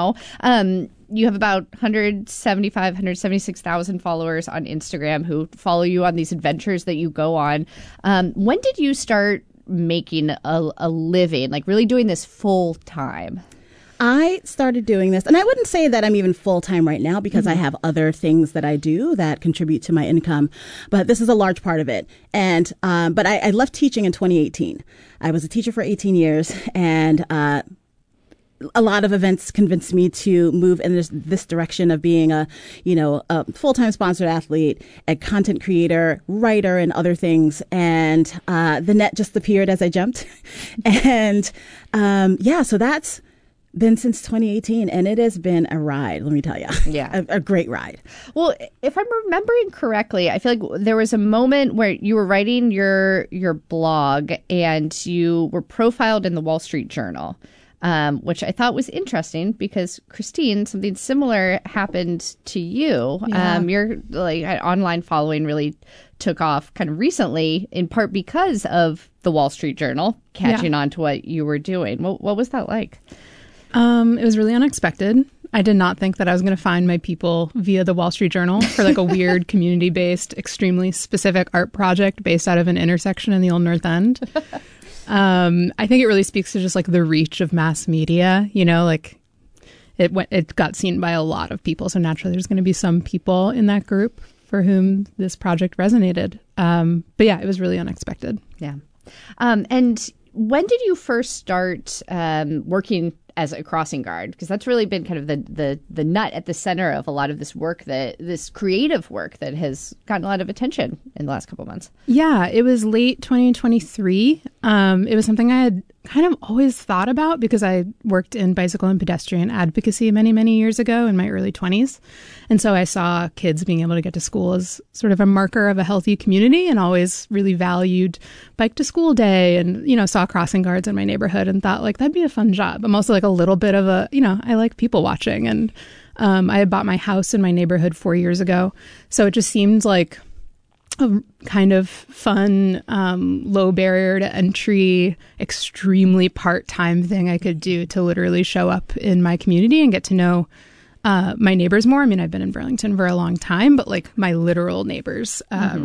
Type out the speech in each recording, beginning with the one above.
now. You have about 176,000 followers on Instagram who follow you on these adventures that you go on. When did you start making a living, like really doing this full time? I started doing this, and I wouldn't say that I'm even full-time right now because I have other things that I do that contribute to my income, but this is a large part of it. And but I left teaching in 2018. I was a teacher for 18 years, and a lot of events convinced me to move in this direction of being a full-time sponsored athlete, a content creator, writer, and other things. And the net just appeared as I jumped. And so that's been since 2018, and it has been a ride, let me tell you. Yeah. a great ride. Well, if I'm remembering correctly, I feel like there was a moment where you were writing your blog and you were profiled in the Wall Street Journal, which I thought was interesting because, Christine, something similar happened to you. Yeah. Your online following really took off kind of recently, in part because of the Wall Street Journal catching on to what you were doing. What was that like? It was really unexpected. I did not think that I was going to find my people via the Wall Street Journal for like a weird community-based, extremely specific art project based out of an intersection in the Old North End. I think it really speaks to just like the reach of mass media, like it got seen by a lot of people. So naturally there's going to be some people in that group for whom this project resonated. But yeah, it was really unexpected. Yeah. And when did you first start working as a crossing guard? Because that's really been kind of the nut at the center of a lot of this work, this creative work that has gotten a lot of attention in the last couple of months. Yeah, it was late 2023. It was something I had kind of always thought about because I worked in bicycle and pedestrian advocacy many, many years ago in my early 20s. And so I saw kids being able to get to school as sort of a marker of a healthy community and always really valued bike to school day and, saw crossing guards in my neighborhood and thought like, that'd be a fun job. I'm also like a little bit of a, I like people watching. And I had bought my house in my neighborhood 4 years ago. So it just seemed like a kind of fun, low barrier to entry, extremely part-time thing I could do to literally show up in my community and get to know my neighbors more. I mean, I've been in Burlington for a long time, but like my literal neighbors,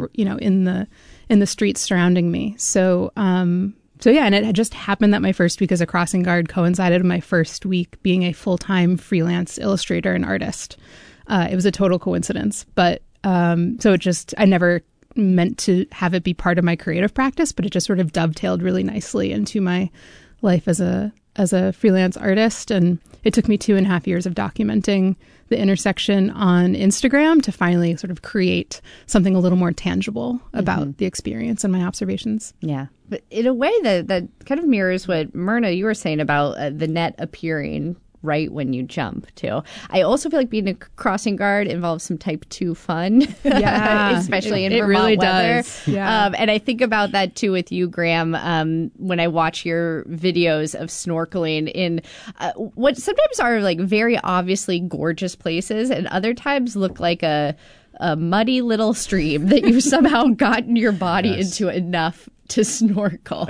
in the streets surrounding me. So yeah, and it had just happened that my first week as a crossing guard coincided with my first week being a full-time freelance illustrator and artist. It was a total coincidence, but so I never meant to have it be part of my creative practice, but it just sort of dovetailed really nicely into my life as a freelance artist. And it took me 2.5 years of documenting the intersection on Instagram to finally sort of create something a little more tangible about the experience and my observations. Yeah. But in a way that kind of mirrors what Myrna, you were saying about the net appearing right when you jump too. I also feel like being a crossing guard involves some type 2 fun, especially in Vermont really weather. Does. Yeah. And I think about that too with you, Graham, when I watch your videos of snorkeling in what sometimes are like very obviously gorgeous places and other times look like a muddy little stream that you've somehow gotten your body into enough to snorkel.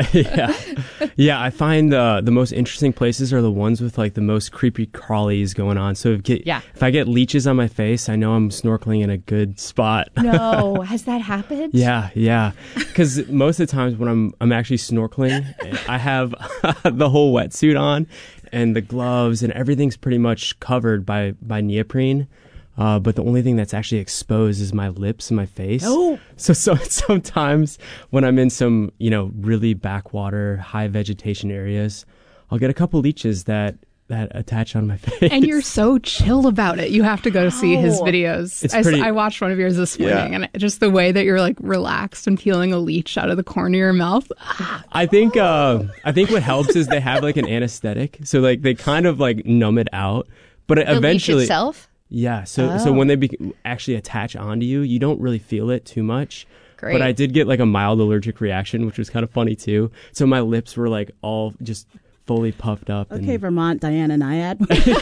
Yeah. I find the most interesting places are the ones with like the most creepy crawlies going on. So if I get leeches on my face, I know I'm snorkeling in a good spot. No, has that happened? Yeah. Because most of the times when I'm actually snorkeling, I have the whole wetsuit on and the gloves and everything's pretty much covered by neoprene. But the only thing that's actually exposed is my lips and my face. Oh. So sometimes when I'm in some, really backwater, high vegetation areas, I'll get a couple leeches that attach on my face. And you're so chill about it. You have to go see his videos. I watched one of yours this morning, and just the way that you're like relaxed and peeling a leech out of the corner of your mouth. I think what helps is they have like an anesthetic, so like they kind of like numb it out. But the eventually, leech itself? Yeah, so when they actually attach onto you, you don't really feel it too much. Great. But I did get like a mild allergic reaction, which was kind of funny too. So my lips were like all just fully puffed up. Okay, Vermont, Diana Nyad.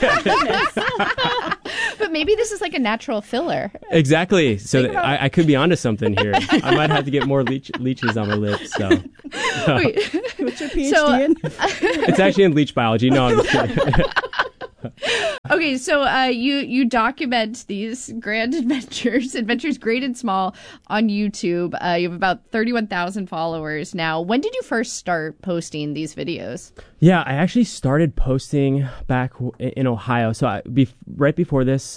But maybe this is like a natural filler. Exactly. So I could be onto something here. I might have to get more leeches on my lips. So. Wait. What's your PhD in? It's actually in leech biology. No, I'm just kidding. Okay, so you document these grand adventures great and small, on YouTube. You have about 31,000 followers now. When did you first start posting these videos? Yeah, I actually started posting back in Ohio. So right before this,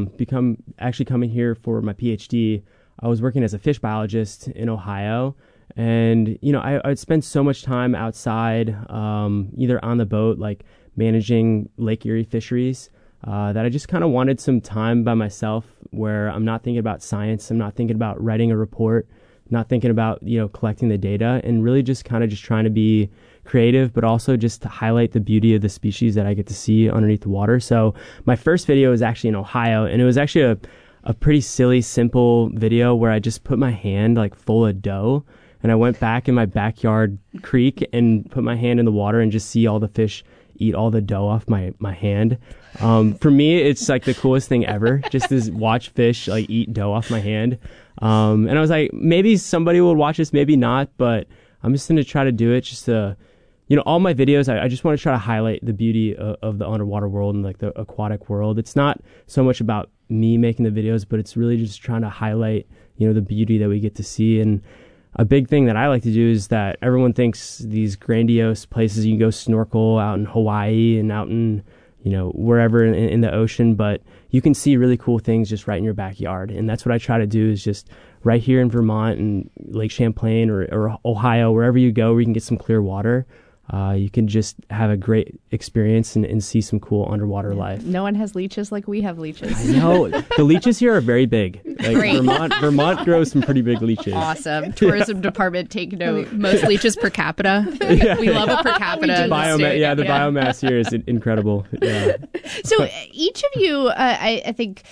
coming here for my PhD, I was working as a fish biologist in Ohio. And, I'd spend so much time outside, either on the boat, like managing Lake Erie fisheries, that I just kind of wanted some time by myself where I'm not thinking about science. I'm not thinking about writing a report, not thinking about, collecting the data, and really just kind of just trying to be creative, but also just to highlight the beauty of the species that I get to see underneath the water. So my first video was actually in Ohio, and it was actually a pretty silly, simple video where I just put my hand like full of dough, and I went back in my backyard creek and put my hand in the water and just see all the fish eat all the dough off my hand. For me, it's like the coolest thing ever, just to watch fish like eat dough off my hand. And I was like, maybe somebody will watch this, maybe not, but I'm just going to try to do it just to, all my videos, I just want to try to highlight the beauty of the underwater world and like the aquatic world. It's not so much about me making the videos, but it's really just trying to highlight, the beauty that we get to see. And a big thing that I like to do is that everyone thinks these grandiose places you can go snorkel out in Hawaii and out in, wherever in the ocean, but you can see really cool things just right in your backyard. And that's what I try to do, is just right here in Vermont and Lake Champlain or Ohio, wherever you go where you can get some clear water. You can just have a great experience and see some cool underwater life. No one has leeches like we have leeches. I know. The leeches here are very big. Like Great. Vermont grows some pretty big leeches. Awesome. Tourism department, take note. Most leeches per capita. We love a per capita. The biomass here is incredible. Yeah. So each of you, I think,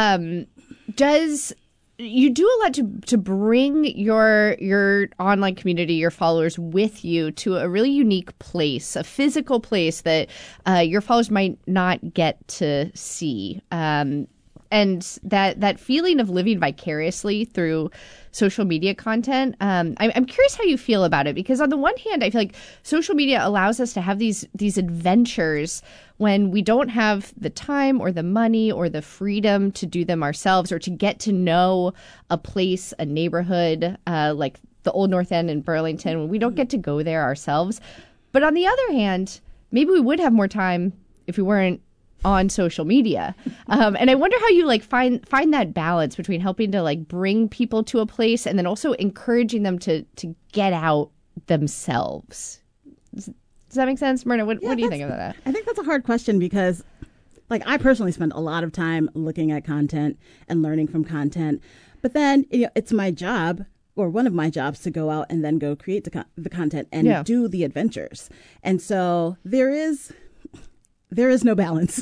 you do a lot to bring your online community, your followers with you to a really unique place, a physical place that your followers might not get to see. And that feeling of living vicariously through social media content, I'm curious how you feel about it, because on the one hand, I feel like social media allows us to have these adventures when we don't have the time or the money or the freedom to do them ourselves, or to get to know a place, a neighborhood, like the Old North End in Burlington, when we don't get to go there ourselves. But on the other hand, maybe we would have more time if we weren't on social media. And I wonder how you find that balance between helping to bring people to a place and then also encouraging them to get out themselves. Does that make sense, Myrna? What do you think about that? I think that's a hard question, because I personally spend a lot of time looking at content and learning from content. But then it's my job, or one of my jobs, to go out and then go create the content and do the adventures. And so there is no balance.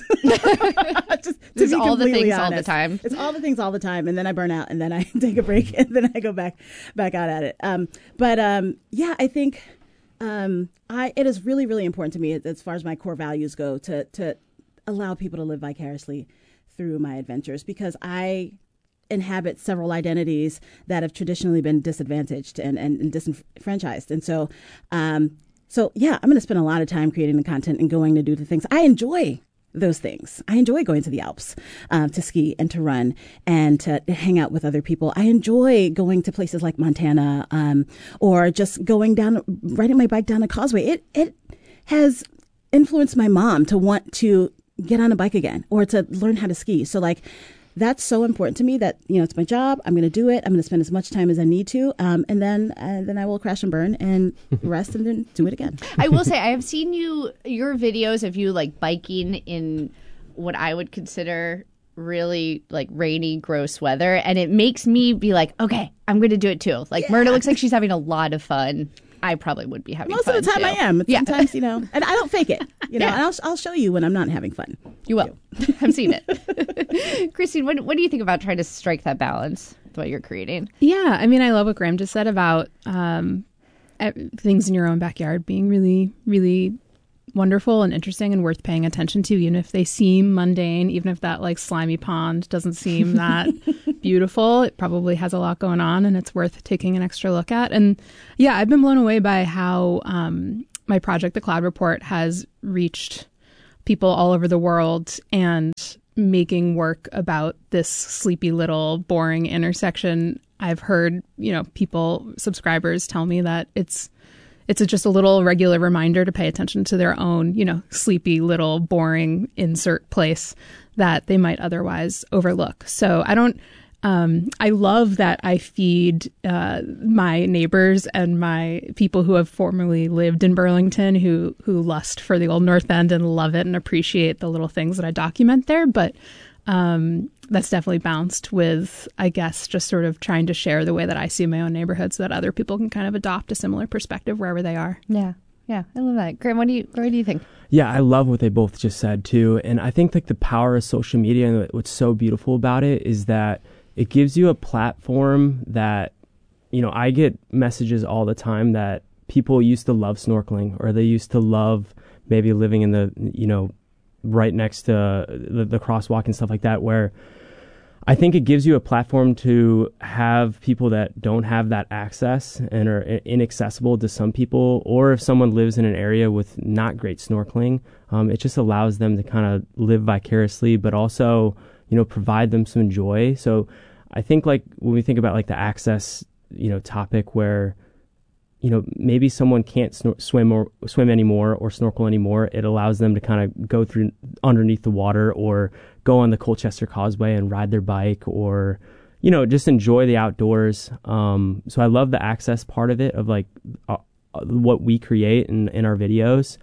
It's all the things all the time. It's all the things all the time, and then I burn out, and then I take a break, and then I go back out at it. I think it is really, really important to me, as far as my core values go, to allow people to live vicariously through my adventures, because I inhabit several identities that have traditionally been disadvantaged and disenfranchised. And so, I'm going to spend a lot of time creating the content and going to do the things. I enjoy those things. I enjoy going to the Alps to ski and to run and to hang out with other people. I enjoy going to places like Montana, or just riding my bike down a causeway. It has influenced my mom to want to get on a bike again, or to learn how to ski. So that's so important to me that, it's my job. I'm going to do it. I'm going to spend as much time as I need to. And then I will crash and burn and rest and then do it again. I will say, I have seen your videos of you biking in what I would consider really rainy, gross weather. And it makes me be like, okay, I'm going to do it too. Myrna looks like she's having a lot of fun. I probably would be having Most fun of the time too. I am. Sometimes, and I don't fake it, and I'll show you when I'm not having fun. You will. I've seen it. Christine, what do you think about trying to strike that balance with what you're creating? Yeah, I mean, I love what Graham just said about things in your own backyard being really, really wonderful and interesting and worth paying attention to, even if they seem mundane, even if that slimy pond doesn't seem that beautiful. It probably has a lot going on, and it's worth taking an extra look at. And yeah, I've been blown away by how my project, The Cloud Report, has reached people all over the world and making work about this sleepy little boring intersection. I've heard, subscribers tell me that it's just a little regular reminder to pay attention to their own, sleepy little boring insert place that they might otherwise overlook. So I love that I feed my neighbors and my people who have formerly lived in Burlington who lust for the Old North End and love it and appreciate the little things that I document there. But that's definitely bounced with, I guess, just sort of trying to share the way that I see my own neighborhood so that other people can kind of adopt a similar perspective wherever they are. Yeah. Yeah, I love that. Graham, what do you think? Yeah, I love what they both just said too. And I think the power of social media and what's so beautiful about it is that it gives you a platform that, I get messages all the time that people used to love snorkeling, or they used to love maybe living in the, right next to the crosswalk and stuff like that, where I think it gives you a platform to have people that don't have that access and are inaccessible to some people, or if someone lives in an area with not great snorkeling, it just allows them to kind of live vicariously, but also provide them some joy. So I think when we think about the access, topic where, maybe someone can't swim anymore or snorkel anymore, it allows them to kind of go through underneath the water or go on the Colchester Causeway and ride their bike or, just enjoy the outdoors. So I love the access part of it, of what we create in our videos.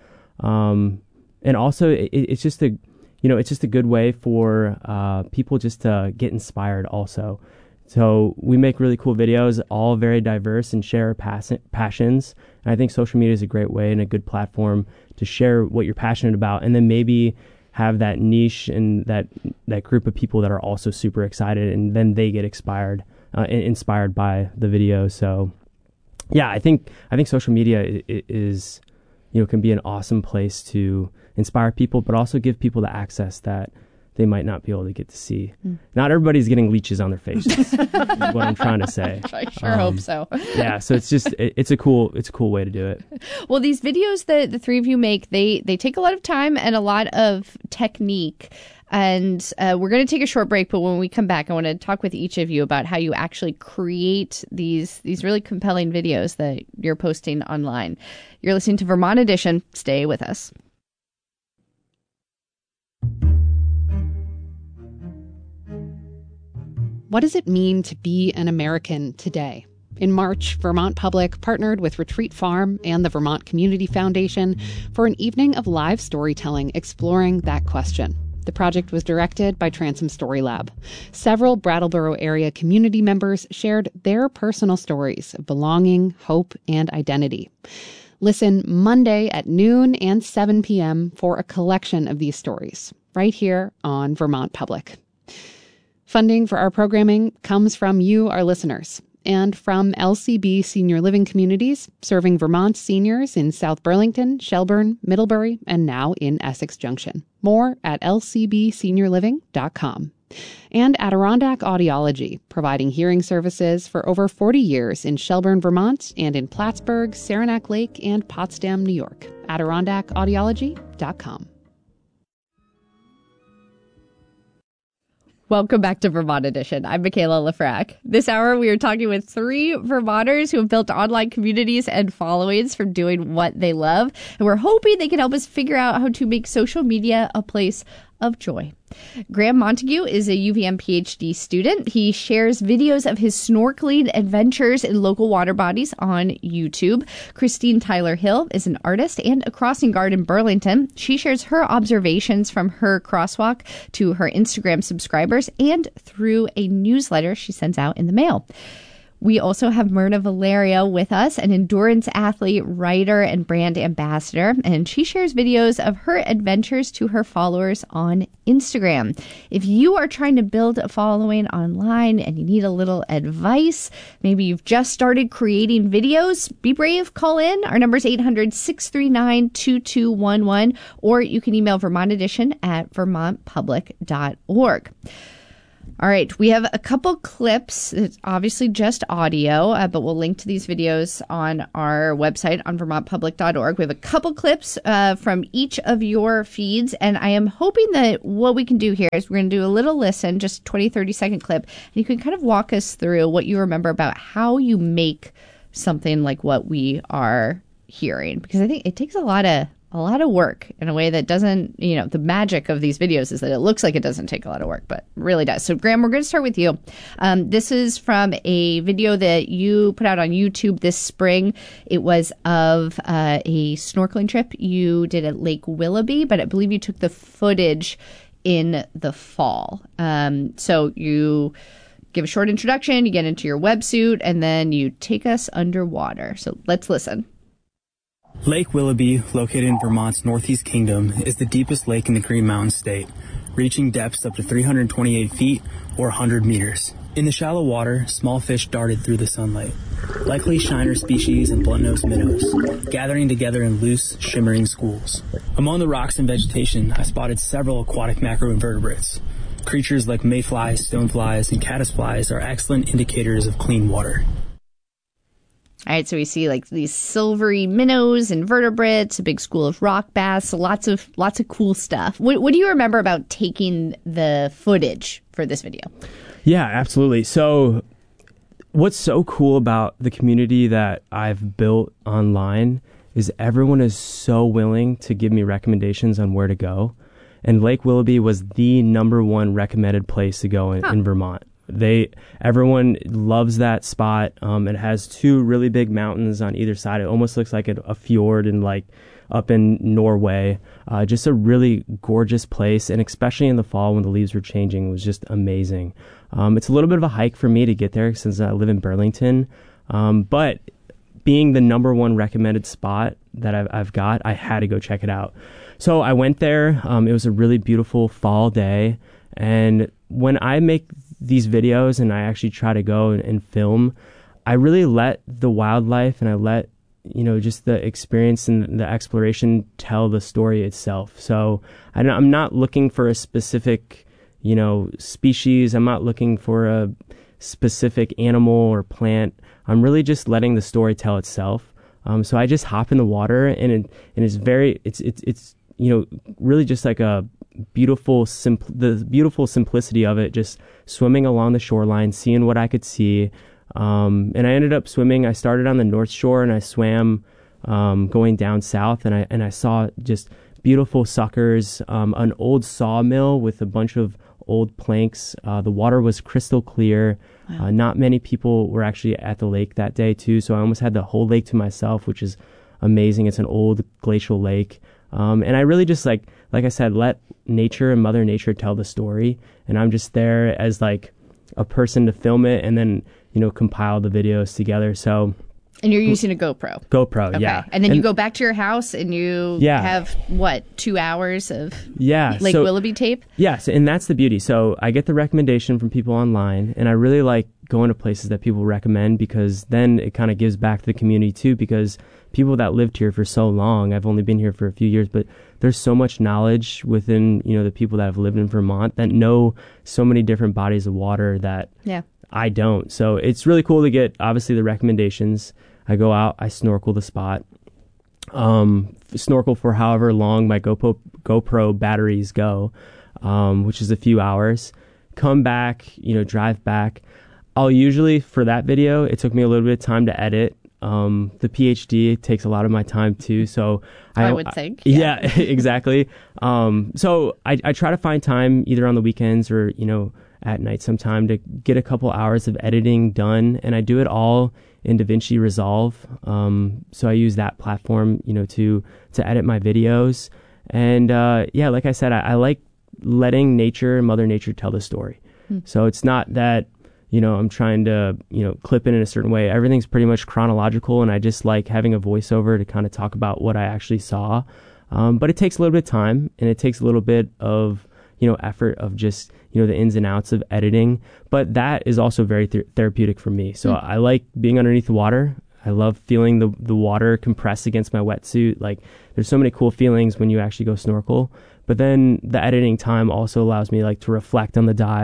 And also it's just it's just a good way for people just to get inspired also. So we make really cool videos, all very diverse, and share passions. And I think social media is a great way and a good platform to share what you're passionate about, and then maybe have that niche and that group of people that are also super excited, and then they get inspired by the video. So yeah, I think social media is can be an awesome place to inspire people, but also give people the access that they might not be able to get to see. Not everybody's getting leeches on their faces, is what I'm trying to say. I sure hope so. Yeah, so it's a cool way to do it. Well, these videos that the three of you make, they take a lot of time and a lot of technique. And we're going to take a short break, but when we come back, I want to talk with each of you about how you actually create these really compelling videos that you're posting online. You're listening to Vermont Edition. Stay with us. What does it mean to be an American today? In March, Vermont Public partnered with Retreat Farm and the Vermont Community Foundation for an evening of live storytelling exploring that question. The project was directed by Transom Story Lab. Several Brattleboro area community members shared their personal stories of belonging, hope, and identity. Listen Monday at noon and 7 p.m. for a collection of these stories, right here on Vermont Public. Funding for our programming comes from you, our listeners, and from LCB Senior Living Communities, serving Vermont's seniors in South Burlington, Shelburne, Middlebury, and now in Essex Junction. More at lcbseniorliving.com. And Adirondack Audiology, providing hearing services for over 40 years in Shelburne, Vermont, and in Plattsburgh, Saranac Lake, and Potsdam, New York. AdirondackAudiology.com. Welcome back to Vermont Edition. I'm Michaela Lafrac. This hour, we are talking with three Vermonters who have built online communities and followings from doing what they love. And we're hoping they can help us figure out how to make social media a place of joy. Graham Montague is a UVM PhD student. He shares videos of his snorkeling adventures in local water bodies on YouTube. Christine Tyler Hill is an artist and a crossing guard in Burlington. She shares her observations from her crosswalk to her Instagram subscribers and through a newsletter she sends out in the mail. We also have Myrna Valeria with us, an endurance athlete, writer, and brand ambassador, and she shares videos of her adventures to her followers on Instagram. If you are trying to build a following online and you need a little advice, maybe you've just started creating videos, be brave, call in. Our number is 800-639-2211, or you can email Vermont Edition at vermontpublic.org. All right, we have a couple clips. It's obviously just audio, but we'll link to these videos on our website on vermontpublic.org. We have a couple clips from each of your feeds, and I am hoping that what we can do here is we're going to do a little listen, just 20, 30-second clip, and you can kind of walk us through what you remember about how you make something like what we are hearing, because I think it takes a lot of work in a way that doesn't, the magic of these videos is that it looks like it doesn't take a lot of work, but really does. So Graham, we're going to start with you. This is from a video that you put out on YouTube this spring. It was of a snorkeling trip you did at Lake Willoughby, but I believe you took the footage in the fall. So you give a short introduction, you get into your wetsuit, and then you take us underwater. So let's listen. Lake Willoughby, located in Vermont's Northeast Kingdom, is the deepest lake in the Green Mountain State, reaching depths up to 328 feet or 100 meters. In the shallow water, small fish darted through the sunlight, likely shiner species and blunt-nosed minnows, gathering together in loose, shimmering schools. Among the rocks and vegetation, I spotted several aquatic macroinvertebrates. Creatures like mayflies, stoneflies, and caddisflies are excellent indicators of clean water. All right, so we see like these silvery minnows, invertebrates, a big school of rock bass, so lots of cool stuff. What do you remember about taking the footage for this video? Yeah, absolutely. So what's so cool about the community that I've built online is everyone is so willing to give me recommendations on where to go. And Lake Willoughby was the #1 recommended place to go in Vermont. Everyone loves that spot. It has 2 really big mountains on either side. It almost looks like a fjord and like up in Norway. Just a really gorgeous place, and especially in the fall when the leaves were changing, it was just amazing. It's a little bit of a hike for me to get there since I live in Burlington, but being the #1 recommended spot that I've got, I had to go check it out. So I went there. It was a really beautiful fall day, and when I make these videos and I actually try to go and film, I really let the wildlife and I let, just the experience and the exploration tell the story itself. So I'm not looking for a specific, species. I'm not looking for a specific animal or plant. I'm really just letting the story tell itself. So I just hop in the water and it's really just like the beautiful simplicity of it, just swimming along the shoreline, seeing what I could see. And I ended up swimming. I started on the North Shore and I swam going down south, and I saw just beautiful suckers, an old sawmill with a bunch of old planks. The water was crystal clear. Wow. Not many people were actually at the lake that day too, so I almost had the whole lake to myself, which is amazing. It's an old glacial lake. And I really just like I said, let nature and Mother Nature tell the story. And I'm just there as like a person to film it and then, compile the videos together. So. And you're using a GoPro? GoPro, okay. yeah. And then you go back to your house and you have, 2 hours of Lake Willoughby tape? Yes, and that's the beauty. So I get the recommendation from people online, and I really like going to places that people recommend, because then it kind of gives back to the community too, because people that lived here for so long, I've only been here for a few years, but there's so much knowledge within, the people that have lived in Vermont that know so many different bodies of water that I don't. So it's really cool to get, obviously, the recommendations. I go out, I snorkel the spot, snorkel for however long my GoPro batteries go, which is a few hours, come back, drive back. I'll usually, for that video, it took me a little bit of time to edit. The PhD takes a lot of my time too, so I would think. Yeah, exactly. So I try to find time either on the weekends or, at night sometime to get a couple hours of editing done, and I do it all in DaVinci Resolve. So I use that platform, to edit my videos. And like I said, I like letting nature and Mother Nature tell the story. So it's not that, I'm trying to, clip it in a certain way. Everything's pretty much chronological, and I just like having a voiceover to kind of talk about what I actually saw. But it takes a little bit of time, and it takes a little bit of, effort of just, the ins and outs of editing. But that is also very therapeutic for me. So I like being underneath the water. I love feeling the water compress against my wetsuit. Like, there's so many cool feelings when you actually go snorkel. But then the editing time also allows me to reflect on the dive.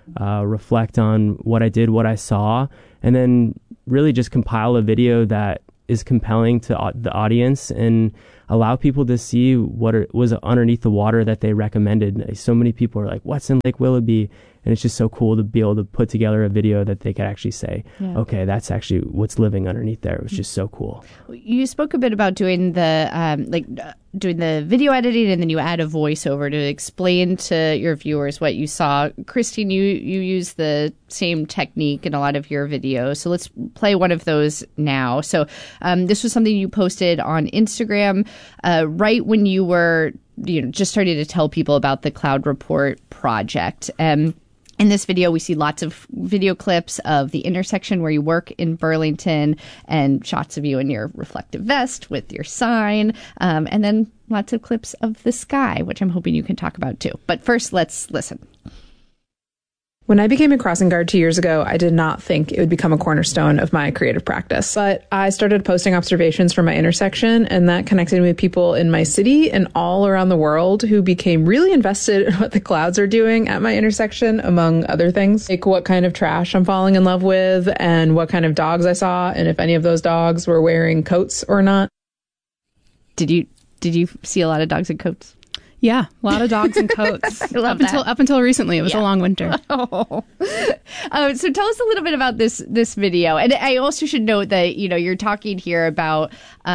reflect on what I did, what I saw, and then really just compile a video that is compelling to the audience and allow people to see what was underneath the water that they recommended. So many people are like, what's in Lake Willoughby? And it's just so cool to be able to put together a video that they could actually say, okay, that's actually what's living underneath there. It was just so cool. You spoke a bit about doing the doing the video editing, and then you add a voiceover to explain to your viewers what you saw. Christine, you use the same technique in a lot of your videos. So let's play one of those now. So this was something you posted on Instagram right when you were just starting to tell people about the Cloud Report project. In this video, we see lots of video clips of the intersection where you work in Burlington and shots of you in your reflective vest with your sign, and then lots of clips of the sky, which I'm hoping you can talk about too. But first, let's listen. When I became a crossing guard 2 years ago, I did not think it would become a cornerstone of my creative practice. But I started posting observations from my intersection, and that connected me with people in my city and all around the world who became really invested in what the clouds are doing at my intersection, among other things, like what kind of trash I'm falling in love with and what kind of dogs I saw, and if any of those dogs were wearing coats or not. Did you see a lot of dogs in coats? Yeah, a lot of dogs and coats. I love up until recently. It was a long winter. So tell us a little bit about this video. And I also should note that you're talking here about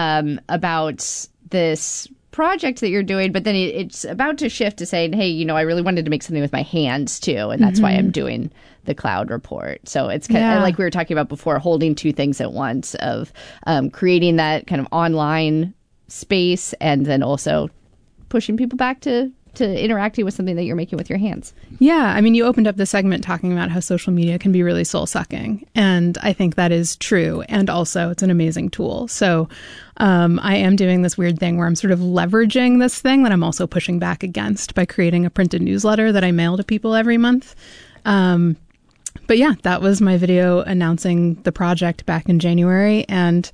this project that you're doing, but then it's about to shift to saying, hey, I really wanted to make something with my hands too, and that's why I'm doing the Cloud Report. So it's kind of like we were talking about before, holding two things at once of creating that kind of online space and then also pushing people back to interacting with something that you're making with your hands. Yeah. I mean, you opened up the segment talking about how social media can be really soul-sucking. And I think that is true. And also, it's an amazing tool. So I am doing this weird thing where I'm sort of leveraging this thing that I'm also pushing back against by creating a printed newsletter that I mail to people every month. But yeah, that was my video announcing the project back in January. And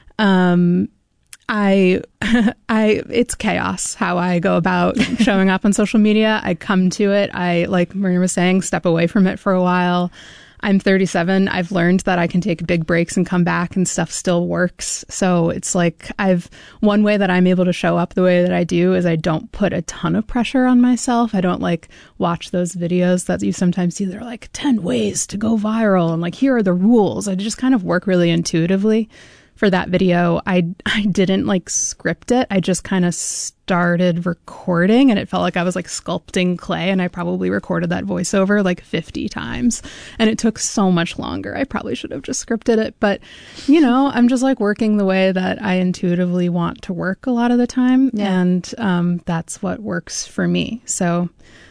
it's chaos how I go about showing up on social media. I come to it. I, like Marina was saying, step away from it for a while. I'm 37. I've learned that I can take big breaks and come back and stuff still works. So it's like one way that I'm able to show up the way that I do is I don't put a ton of pressure on myself. I don't watch those videos that you sometimes see. They're like 10 ways to go viral and here are the rules. I just kind of work really intuitively. For that video, I didn't script it. I just kind of started recording, and it felt like I was sculpting clay, and I probably recorded that voiceover 50 times, and it took so much longer. I probably should have just scripted it, but I'm just working the way that I intuitively want to work a lot of the time, and that's what works for me. So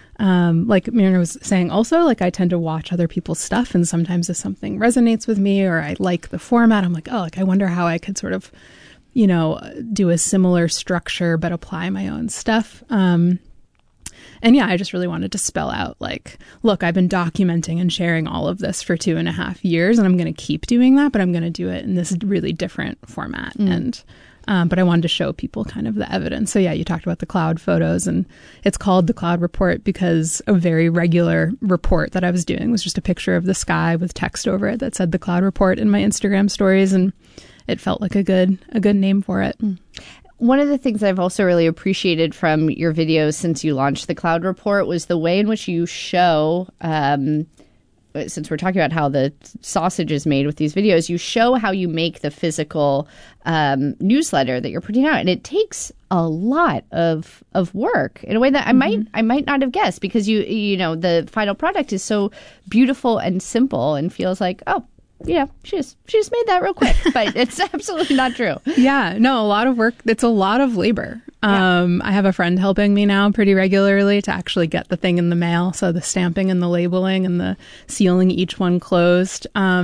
like Myrna was saying also, I tend to watch other people's stuff, and sometimes if something resonates with me or I like the format, I'm I wonder how I could sort of, do a similar structure but apply my own stuff. And yeah, I just really wanted to spell out look, I've been documenting and sharing all of this for 2.5 years, and I'm going to keep doing that, but I'm going to do it in this really different format. But I wanted to show people kind of the evidence. So yeah, you talked about the cloud photos, and it's called the Cloud Report because a very regular report that I was doing was just a picture of the sky with text over it that said the Cloud Report in my Instagram stories, and it felt like a good name for it. One of the things I've also really appreciated from your videos since you launched the Cloud Report was the way in which you show, since we're talking about how the sausage is made with these videos, you show how you make the physical newsletter that you're putting out. And it takes a lot of work in a way that I might not have guessed, because the final product is so beautiful and simple and feels like, oh, she just made that real quick, but it's absolutely not true. Yeah, no, a lot of work. It's a lot of labor. I have a friend helping me now pretty regularly to actually get the thing in the mail. So the stamping and the labeling and the sealing each one closed.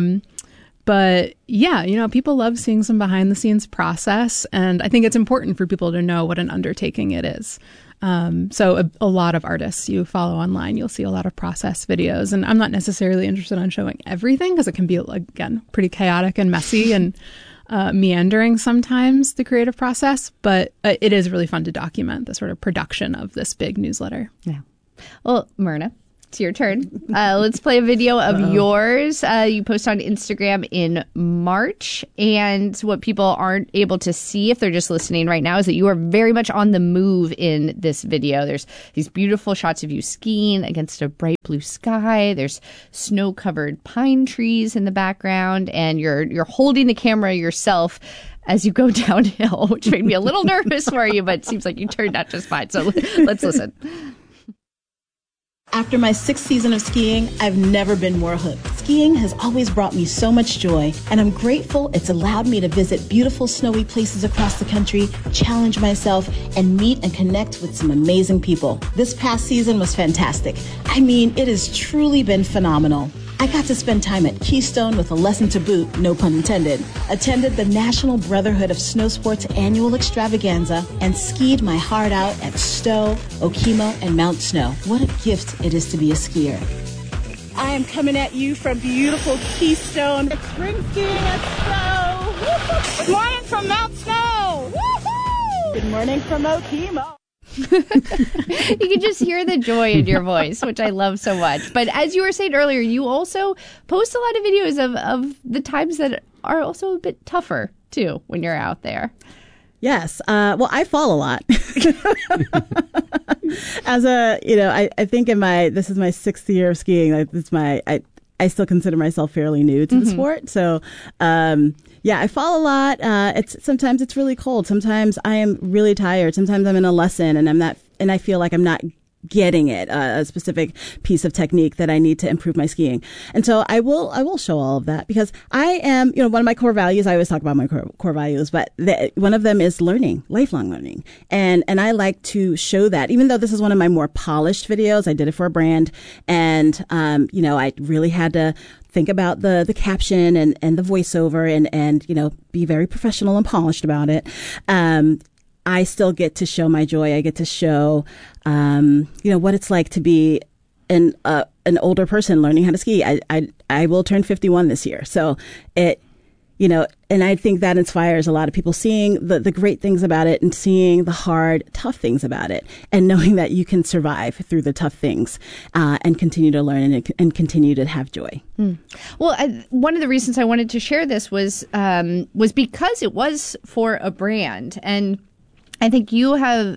But yeah, people love seeing some behind the scenes process. And I think it's important for people to know what an undertaking it is. So a lot of artists you follow online, you'll see a lot of process videos, and I'm not necessarily interested in showing everything because it can be, again, pretty chaotic and messy and meandering sometimes, the creative process, but it is really fun to document the sort of production of this big newsletter. Yeah. Well, Myrna, It's your turn. Let's play a video of yours. You post on Instagram in March. And what people aren't able to see if they're just listening right now is that you are very much on the move in this video. There's these beautiful shots of you skiing against a bright blue sky. There's snow-covered pine trees in the background. And you're holding the camera yourself as you go downhill, which made me a little nervous for you, but it seems like you turned out just fine. So let's listen. After my 6th season of skiing, I've never been more hooked. Skiing has always brought me so much joy, and I'm grateful it's allowed me to visit beautiful snowy places across the country, challenge myself, and meet and connect with some amazing people. This past season was fantastic. I mean, it has truly been phenomenal. I got to spend time at Keystone with a lesson to boot, no pun intended, attended the National Brotherhood of Snow Sports annual extravaganza, and skied my heart out at Stowe, Okemo, and Mount Snow. What a gift it is to be a skier. I am coming at you from beautiful Keystone. It's spring skiing at Stowe. Good morning from Mount Snow. Woo-hoo! Good morning from Okemo. You can just hear the joy in your voice, which I love so much. But as you were saying earlier, you also post a lot of videos of the times that are also a bit tougher, too, when you're out there. Yes. Well, I fall a lot. As I think this is my 6th year of skiing. I still consider myself fairly new to the sport. So, I fall a lot. Sometimes it's really cold. Sometimes I am really tired. Sometimes I'm in a lesson and I feel like I'm not getting it, a specific piece of technique that I need to improve my skiing. And so I will show all of that because I am, one of my core values, I always talk about my core values, but one of them is learning, lifelong learning. And I like to show that, even though this is one of my more polished videos, I did it for a brand and, I really had to think about the caption and the voiceover and be very professional and polished about it. I still get to show my joy. I get to show, what it's like to be an older person learning how to ski. I will turn 51 this year. So and I think that inspires a lot of people, seeing the great things about it and seeing the hard, tough things about it and knowing that you can survive through the tough things and continue to learn and continue to have joy. Well, one of the reasons I wanted to share this was because it was for a brand. And I think you,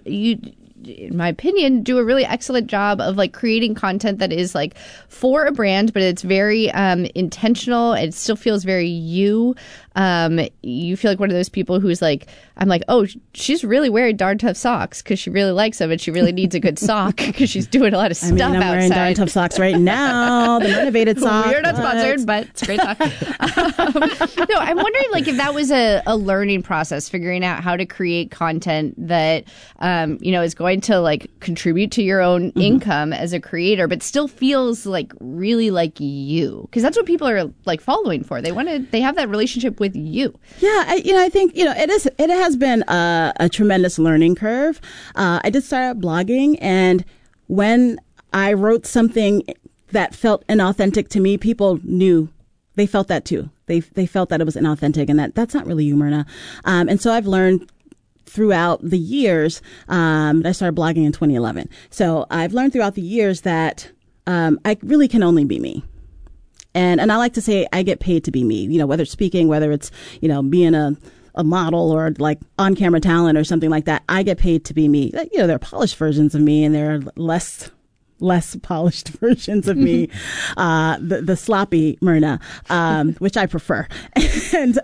in my opinion, do a really excellent job of creating content that is for a brand, but it's very intentional. It still feels very you. You feel like one of those people who's I'm like, oh, she's really wearing Darn Tough socks because she really likes them and she really needs a good sock because she's doing a lot of stuff outside. I'm wearing Darn Tough socks right now, the renovated socks. We're not sponsored, but it's a great sock. No, I'm wondering if that was a learning process, figuring out how to create content that, is going to contribute to your own income as a creator, but still feels really like you. Because that's what people are following for. They have that relationship with you. Yeah, I think it has been a tremendous learning curve. I did start out blogging, and when I wrote something that felt inauthentic to me, people knew. They felt that too. They felt that it was inauthentic, and that's not really you, Myrna. And so I've learned throughout the years. I started blogging in 2011, so I've learned throughout the years that I really can only be me. And I like to say I get paid to be me, whether it's speaking, whether it's, being a model or on-camera talent or something like that. I get paid to be me. There are polished versions of me and there are less polished versions of me, the sloppy Myrna, which I prefer. And,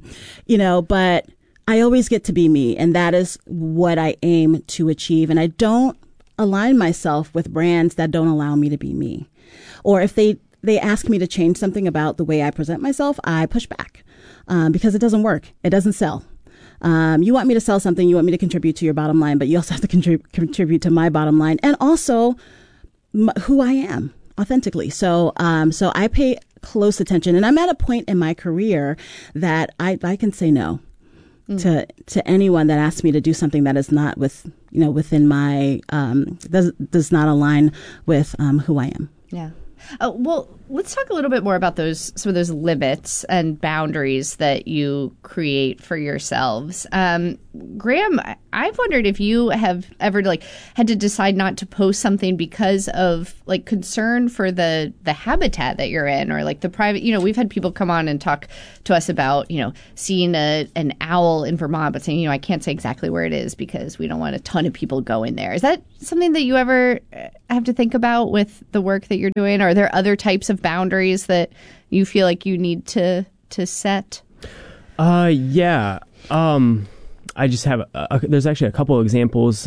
but I always get to be me. And that is what I aim to achieve. And I don't align myself with brands that don't allow me to be me. Or if they ask me to change something about the way I present myself, I push back because it doesn't work. It doesn't sell. You want me to sell something, you want me to contribute to your bottom line, but you also have to contribute to my bottom line and also who I am authentically. So I pay close attention, and I'm at a point in my career that I can say no to anyone that asks me to do something that is not within my does not align with who I am. Yeah. Well, let's talk a little bit more about some of those limits and boundaries that you create for yourselves. Graham, I've wondered if you have ever had to decide not to post something because of concern for the habitat that you're in, or the private. We've had people come on and talk to us about seeing an owl in Vermont, but saying I can't say exactly where it is because we don't want a ton of people going there. Is that something that you ever have to think about with the work that you're doing? Are there other types of boundaries that you feel like you need to set? Yeah. I just have there's actually a couple of examples.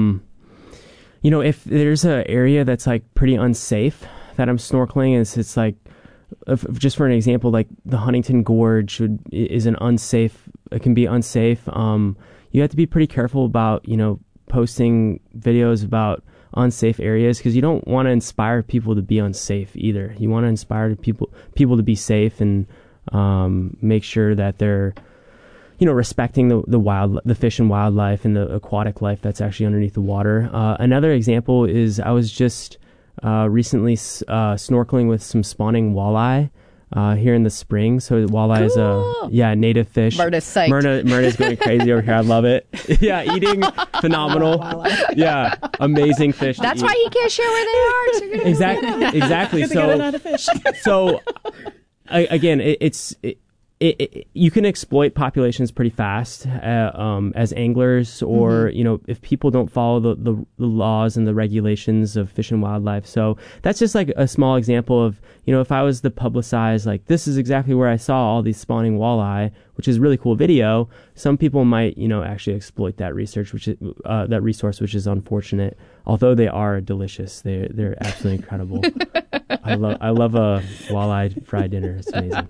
If there's an area that's pretty unsafe that I'm snorkeling, it's just for an example, the Huntington Gorge is an unsafe. It can be unsafe. You have to be pretty careful about posting videos about unsafe areas, because you don't want to inspire people to be unsafe either. You want to inspire people to be safe and make sure that they're respecting the fish and wildlife and the aquatic life that's actually underneath the water. Another example is I was just recently snorkeling with some spawning walleye here in the spring. So walleye is a native fish. Myrna's psyched. Myrna's going crazy over here. I love it. Yeah, eating phenomenal. Yeah, amazing fish. That's why he can't share where they are. Exactly. So again, it's you can exploit populations pretty fast as anglers, or if people don't follow the laws and the regulations of Fish and Wildlife. So that's just a small example of if I was to publicize this is exactly where I saw all these spawning walleye, which is a really cool video. Some people might actually exploit that research, that resource, which is unfortunate. Although they are delicious, they're absolutely incredible. I love a walleye fried dinner. It's amazing.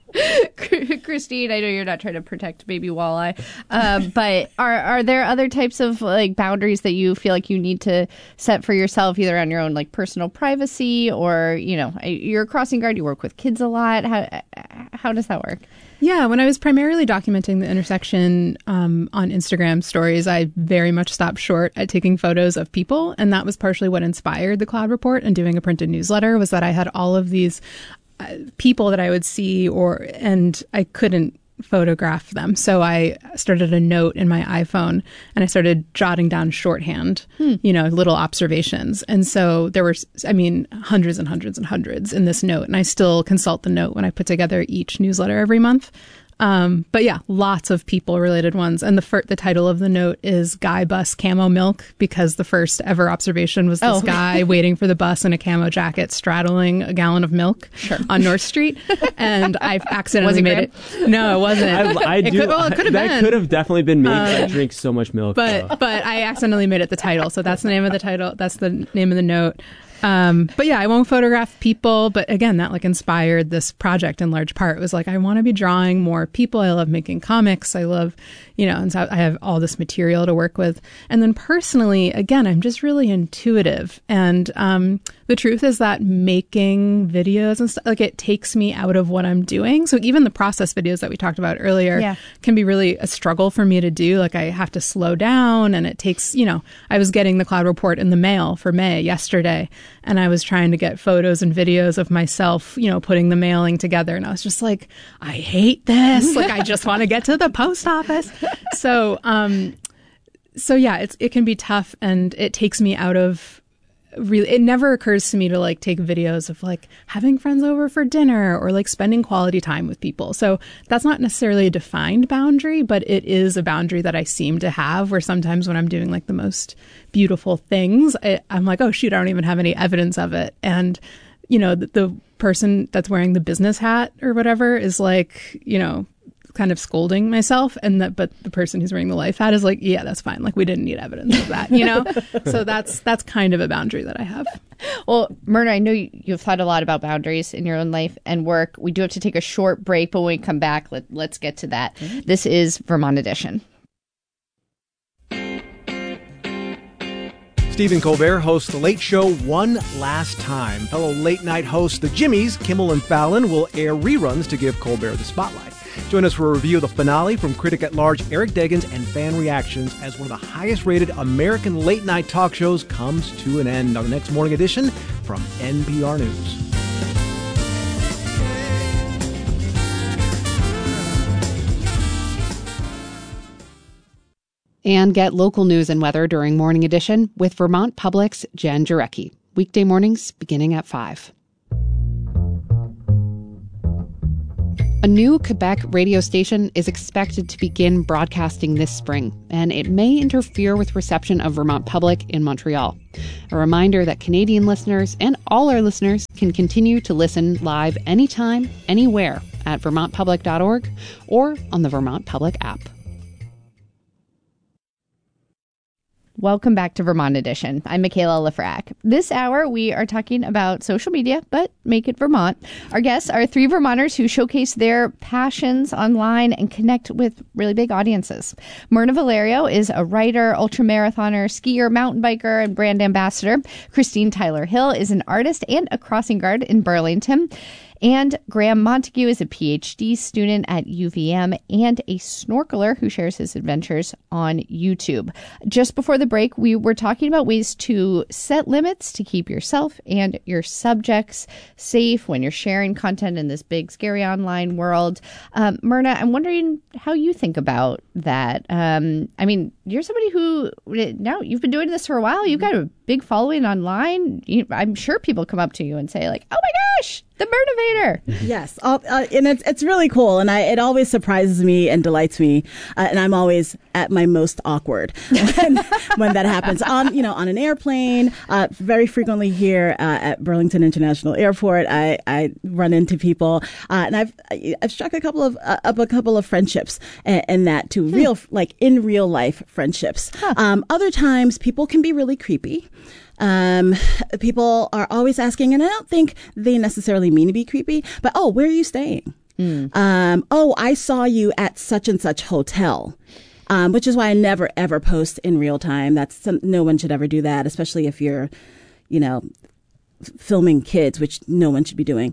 Christine, I know you're not trying to protect baby walleye, but are there other types of boundaries that you feel like you need to set for yourself, either on your own personal privacy, or you're a crossing guard, you work with kids a lot. How does that work? Yeah, when I was primarily documenting the intersection on Instagram stories, I very much stopped short at taking photos of people, and that was partially what inspired the Cloud Report and doing a printed newsletter, was that I had all of these people that I would see, and I couldn't photograph them. So I started a note in my iPhone, and I started jotting down shorthand, little observations. And so there were, hundreds and hundreds and hundreds in this note. And I still consult the note when I put together each newsletter every month. But yeah, lots of people related ones. And the title of the note is Guy Bus Camo Milk, because the first ever observation was this guy waiting for the bus in a camo jacket straddling a gallon of milk on North Street. And I accidentally made it. No, it wasn't. It could have been. That could have definitely been me. I drink so much milk. But I accidentally made it the title. So that's the name of the title. That's the name of the note. But yeah, I won't photograph people. But again, that inspired this project in large part. It was I want to be drawing more people. I love making comics. I love, and so I have all this material to work with. And then personally, again, I'm just really intuitive. And the truth is that making videos and stuff, it takes me out of what I'm doing. So even the process videos that we talked about earlier can be really a struggle for me to do. I have to slow down, and it takes, I was getting the Cloud Report in the mail for May yesterday. And I was trying to get photos and videos of myself, putting the mailing together. And I was just I hate this. I just want to get to the post office. So yeah, it can be tough, and it takes me out of really, it never occurs to me to take videos of having friends over for dinner, or spending quality time with people. So that's not necessarily a defined boundary, but it is a boundary that I seem to have, where sometimes when I'm doing the most beautiful things, I'm oh shoot, I don't even have any evidence of it. And the person that's wearing the business hat or whatever is kind of scolding myself, but the person who's wearing the life hat is yeah, that's fine. We didn't need evidence of that, So that's kind of a boundary that I have. Well, Myrna, I know you've thought a lot about boundaries in your own life and work. We do have to take a short break, but when we come back, let's get to that. Mm-hmm. This is Vermont Edition. Stephen Colbert hosts The Late Show one last time. Fellow late-night hosts The Jimmys, Kimmel and Fallon, will air reruns to give Colbert the spotlight. Join us for a review of the finale from critic at large Eric Deggans and fan reactions as one of the highest-rated American late-night talk shows comes to an end on the next Morning Edition from NPR News. And get local news and weather during Morning Edition with Vermont Public's Jen Jarecki. Weekday mornings beginning at 5. A new Quebec radio station is expected to begin broadcasting this spring, and it may interfere with reception of Vermont Public in Montreal. A reminder that Canadian listeners and all our listeners can continue to listen live anytime, anywhere at vermontpublic.org or on the Vermont Public app. Welcome back to Vermont Edition. I'm Michaela Lefrak. This hour, we are talking about social media, but make it Vermont. Our guests are 3 Vermonters who showcase their passions online and connect with really big audiences. Myrna Valerio is a writer, ultramarathoner, skier, mountain biker, and brand ambassador. Christine Tyler Hill is an artist and a crossing guard in Burlington. And Graham Montague is a PhD student at UVM and a snorkeler who shares his adventures on YouTube. Just before the break, we were talking about ways to set limits to keep yourself and your subjects safe when you're sharing content in this big, scary online world. Myrna, I'm wondering how you think about that. I mean, you're somebody who, now you've been doing this for a while. You've got a big following online. I'm sure people come up to you and say, like, oh my gosh, the Myrnavator. Yes, and it's really cool, and it always surprises me and delights me, and I'm always at my most awkward when that happens. On an airplane, very frequently here at Burlington International Airport, I run into people, and I've struck a couple of friendships, and that too, in real life friendships. Other times, people can be really creepy. People are always asking, and I don't think they necessarily mean to be creepy, but, oh, where are you staying? Oh, I saw you at such and such hotel. Which is why I never, ever post in real time. No one should ever do that, especially if you're, filming kids, which no one should be doing.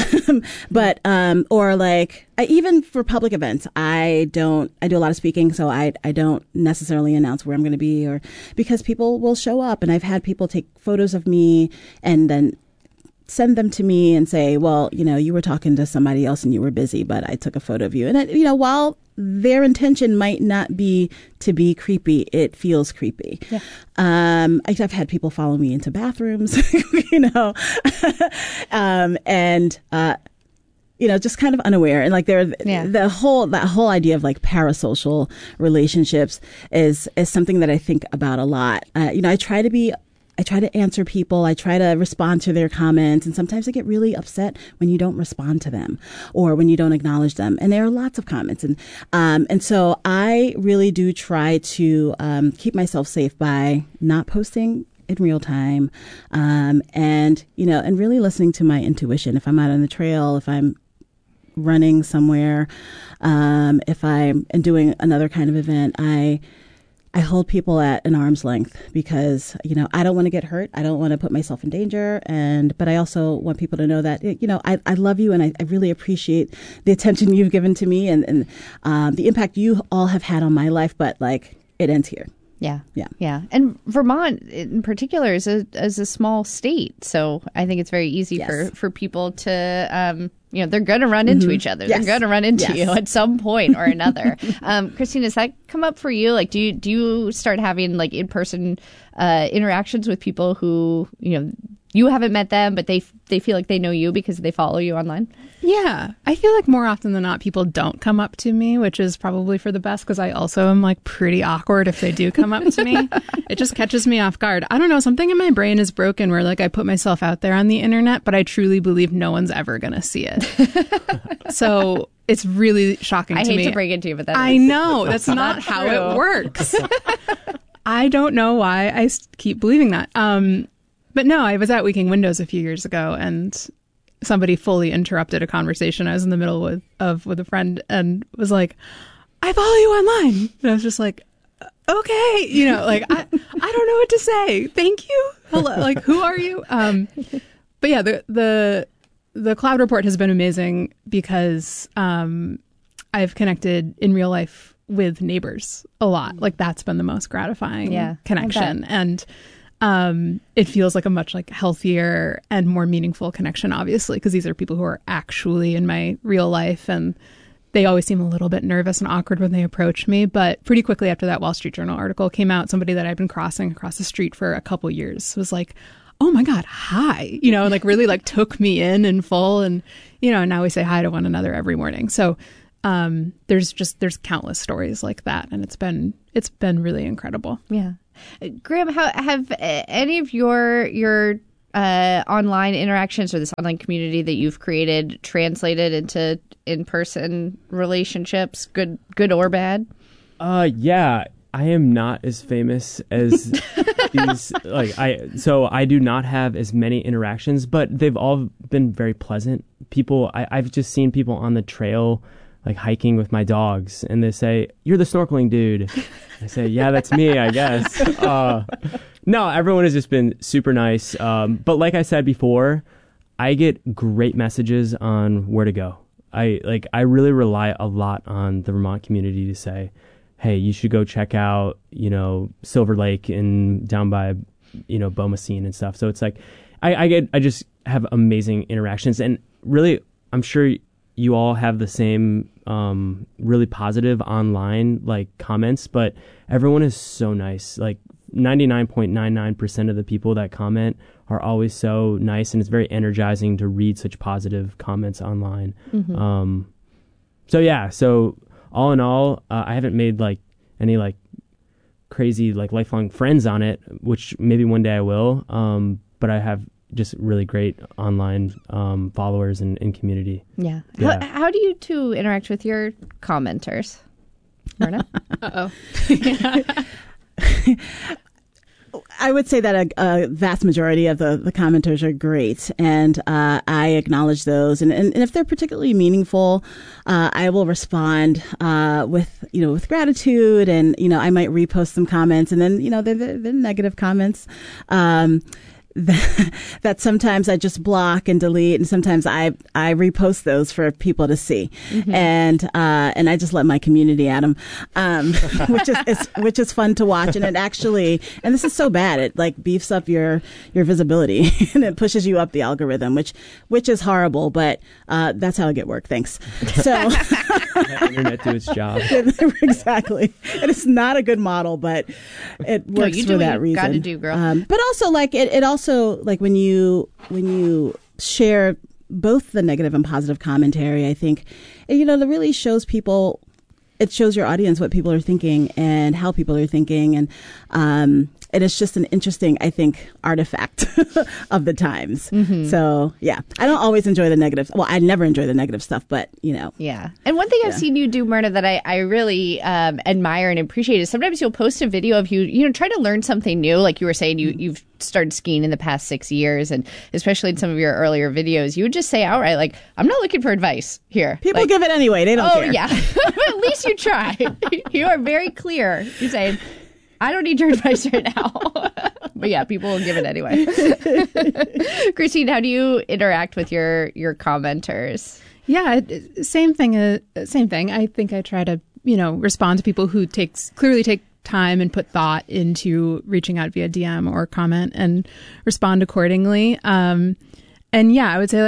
Even for public events, I do a lot of speaking, so I don't necessarily announce where I'm going to be, or because people will show up, and I've had people take photos of me and then send them to me and say, well, you were talking to somebody else and you were busy, but I took a photo of you. And, while their intention might not be to be creepy, it feels creepy. Yeah. I've had people follow me into bathrooms, just kind of unaware. And that whole idea of parasocial relationships is something that I think about a lot. I try to answer people. I try to respond to their comments. And sometimes I get really upset when you don't respond to them or when you don't acknowledge them. And there are lots of comments. And so I really do try to keep myself safe by not posting in real time and really listening to my intuition. If I'm out on the trail, if I'm running somewhere, if I'm doing another kind of event, I hold people at an arm's length because, I don't want to get hurt. I don't want to put myself in danger. But I also want people to know that, I love you and I really appreciate the attention you've given to me and the impact you all have had on my life. But it ends here. Yeah. And Vermont in particular is a small state. So I think it's very easy for people to, they're going to run into each other. Yes. They're going to run into you at some point or another. Christine, does that come up for you? Do you start having in-person interactions with people who, you haven't met them, but they feel like they know you because they follow you online? Yeah. I feel like more often than not, people don't come up to me, which is probably for the best because I also am pretty awkward if they do come up to me. It just catches me off guard. I don't know. Something in my brain is broken where I put myself out there on the internet, but I truly believe no one's ever going to see it. So it's really shocking to me. I hate to break it to you, but I know. That's not how it works. I don't know why I keep believing that. But no, I was at Weeking Windows a few years ago and somebody fully interrupted a conversation I was in the middle with a friend and was like, I follow you online. And I was just like, okay, I don't know what to say. Thank you. Hello. Who are you? But yeah, the Cloud Report has been amazing because I've connected in real life with neighbors a lot. That's been the most gratifying connection. And it feels like a much healthier and more meaningful connection, obviously, because these are people who are actually in my real life and they always seem a little bit nervous and awkward when they approach me. But pretty quickly after that Wall Street Journal article came out, somebody that I've been crossing across the street for a couple years was like, oh my God, hi, and like really like took me in full. And, now we say hi to one another every morning. So there's countless stories like that. And it's been really incredible. Yeah. Graham, have any of your online interactions or this online community that you've created translated into in-person relationships, good or bad? Yeah, I am not as famous as these. I do not have as many interactions, but they've all been very pleasant. People, I've just seen people on the trail, like hiking with my dogs, and they say, "You're the snorkeling dude." I say, "Yeah, that's me, I guess." No, everyone has just been super nice. But like I said before, I get great messages on where to go. I really rely a lot on the Vermont community to say, hey, you should go check out, Silver Lake down by, Bomacene and stuff. So it's like, I just have amazing interactions, and really, I'm sure you all have the same, really positive online comments, but everyone is so nice. 99.99% of the people that comment are always so nice, and it's very energizing to read such positive comments online. Mm-hmm. So all in all, I haven't made any crazy lifelong friends on it, which maybe one day I will. But I have just really great online followers and community. Yeah. How do you two interact with your commenters? Myrna? Uh-oh. I would say that a vast majority of the commenters are great, and I acknowledge those. And if they're particularly meaningful, I will respond with gratitude, and I might repost some comments, and then the negative comments. That sometimes I just block and delete, and sometimes I repost those for people to see, mm-hmm. and I just let my community at them, which is fun to watch, and it actually, and this is so bad, it beefs up your visibility and it pushes you up the algorithm, which is horrible, but that's how I get work. Thanks. So let internet do its job. Exactly, and it's not a good model, but it works for that reason. Got to do, girl. But also it also. So, when you share both the negative and positive commentary, I think, that really shows people, it shows your audience what people are thinking and how people are thinking. And it's just an interesting, I think, artifact of the times. Mm-hmm. So, yeah, I don't always enjoy the negative. Well, I never enjoy the negative stuff, but, Yeah. And one thing I've seen you do, Myrna, that I really admire and appreciate is sometimes you'll post a video of you, try to learn something new. Like you were saying, you've started skiing in the past 6 years, and especially in some of your earlier videos, you would just say outright, I'm not looking for advice here. People give it anyway. They don't care. Oh, yeah. But at least you try. You are very clear. You're saying, I don't need your advice right now. But yeah, people will give it anyway. Christine, how do you interact with your commenters? Yeah, same thing. I think I try to, respond to people who clearly take time and put thought into reaching out via DM or comment and respond accordingly. And yeah, I would say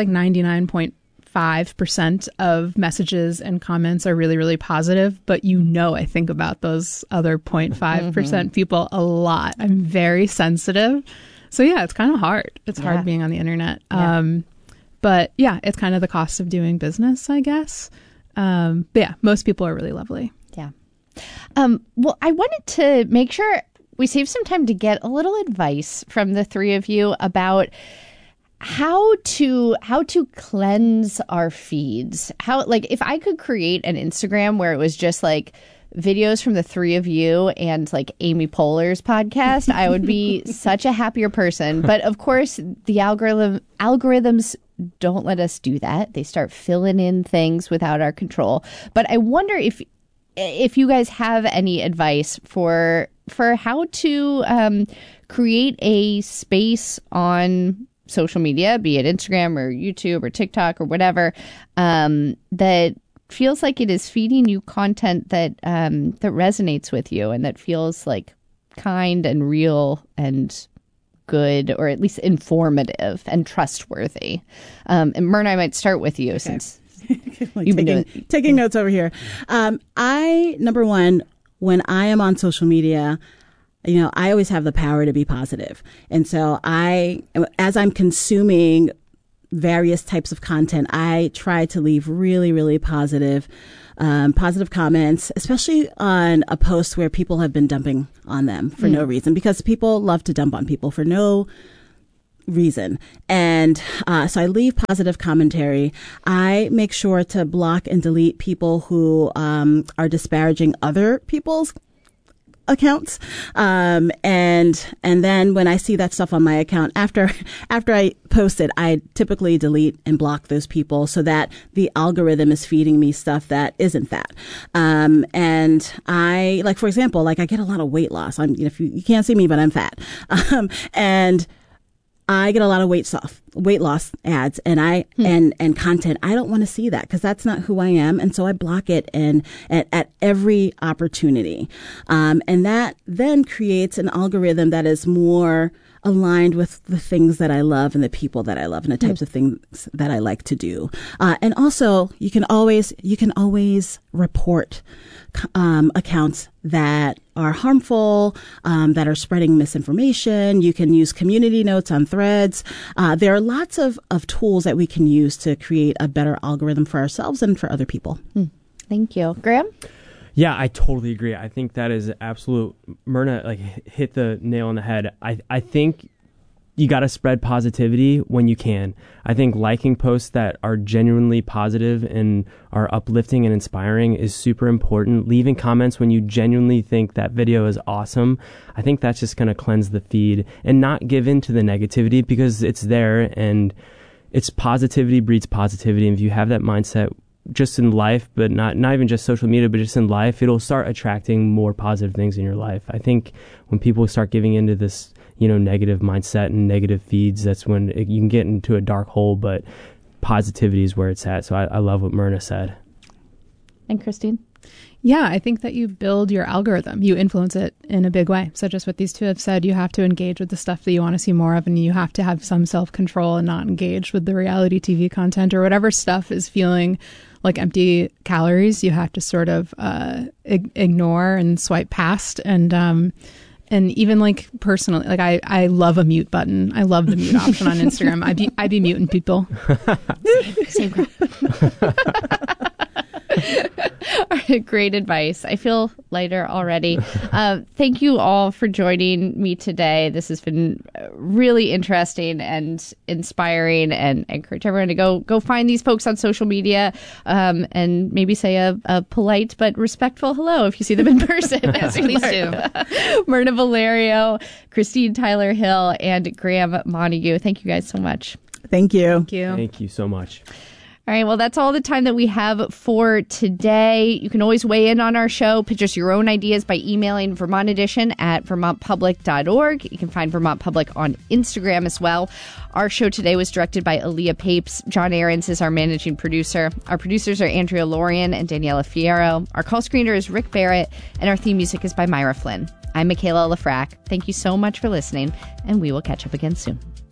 99.5% of messages and comments are really, really positive, but I think about those other 0.5% mm-hmm. people a lot. I'm very sensitive. So yeah, it's kind of hard. It's hard being on the internet. Yeah. But yeah, it's kind of the cost of doing business, I guess. But yeah, most people are really lovely. Yeah. Well, I wanted to make sure we save some time to get a little advice from the three of you about how to cleanse our feeds. If I could create an Instagram where it was just videos from the three of you and Amy Poehler's podcast, I would be such a happier person. But of course, the algorithms don't let us do that. They start filling in things without our control. But I wonder if you guys have any advice for how to create a space on social media, be it Instagram or YouTube or TikTok or whatever, that feels like it is feeding you content that resonates with you and that feels kind and real and good, or at least informative and trustworthy. And Myrna, I might start with you since taking notes over here. Number one, when I am on social media, I always have the power to be positive. And so as I'm consuming various types of content, I try to leave really, really positive comments, especially on a post where people have been dumping on them for no reason, because people love to dump on people for no reason. And so I leave positive commentary. I make sure to block and delete people who are disparaging other people's accounts. And then when I see that stuff on my account, after I post it, I typically delete and block those people so that the algorithm is feeding me stuff that isn't that. And I, like, for example, like I get a lot of weight loss. If you can't see me, but I'm fat. And I get a lot of weight loss ads and content. I don't want to see that because that's not who I am. And so I block it at every opportunity. And that then creates an algorithm that is more aligned with the things that I love and the people that I love and the types of things that I like to do. And also you can always report accounts that are harmful, that are spreading misinformation. You can use community notes on threads. There are lots of tools that we can use to create a better algorithm for ourselves and for other people. Thank you. Graham? Yeah, I totally agree. I think that is absolute. Myrna hit the nail on the head. I think you got to spread positivity when you can. I think liking posts that are genuinely positive and are uplifting and inspiring is super important. Leaving comments when you genuinely think that video is awesome, I think that's just going to cleanse the feed and not give in to the negativity because it's there, and it's positivity breeds positivity. And if you have that mindset just in life, but not even just social media, but just in life, it'll start attracting more positive things in your life. I think when people start giving into this, negative mindset and negative feeds, that's when you can get into a dark hole, but positivity is where it's at. So I love what Myrna said. And Christine? Yeah, I think that you build your algorithm. You influence it in a big way. So just what these two have said, you have to engage with the stuff that you want to see more of, and you have to have some self-control and not engage with the reality TV content or whatever stuff is feeling like empty calories. You have to sort of ignore and swipe past. And even like personally, like I love a mute button. I love the mute option on Instagram. I'd be muting people. Same crap. All right, great advice. I feel lighter already. Thank you all for joining me today. This has been really interesting and inspiring, and I encourage everyone to go find these folks on social media and maybe say a polite but respectful hello if you see them in person. Please do. Myrna Valerio, Christine Tyler Hill, and Graham Montague. Thank you guys so much. Thank you. Thank you. Thank you so much. All right, well, that's all the time that we have for today. You can always weigh in on our show. Pitch us your own ideas by emailing Vermont Edition at vermontpublic.org. You can find Vermont Public on Instagram as well. Our show today was directed by Aaliyah Papes. John Ahrens is our managing producer. Our producers are Andrea Lorian and Daniela Fierro. Our call screener is Rick Barrett, and our theme music is by Myra Flynn. I'm Michaela Lafrac. Thank you so much for listening, and we will catch up again soon.